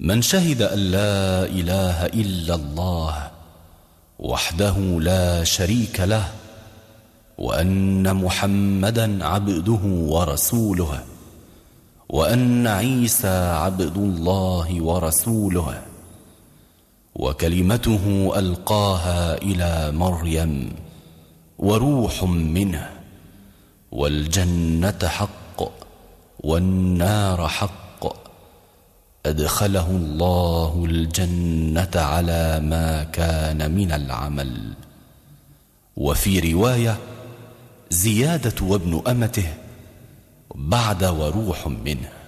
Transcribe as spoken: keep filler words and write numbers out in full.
من شهد أن لا إله إلا الله وحده لا شريك له وأن محمدا عبده ورسوله وأن عيسى عبد الله ورسوله وكلمته ألقاها إلى مريم وروح منه والجنة حق والنار حق أدخله الله الجنة على ما كان من العمل. وفي رواية زيادة وابن أمته بعد وروح منه.